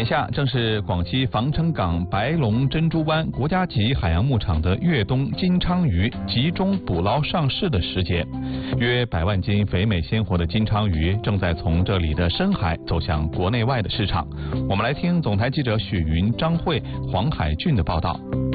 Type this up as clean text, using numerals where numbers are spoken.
眼下正是广西防城港白龙珍珠湾国家级海洋牧场的越冬金鲳鱼集中捕捞上市的时节，约100万斤肥美鲜活的金鲳鱼正在从这里的深海走向国内外的市场。我们来听总台记者许云、张慧、黄海俊的报道。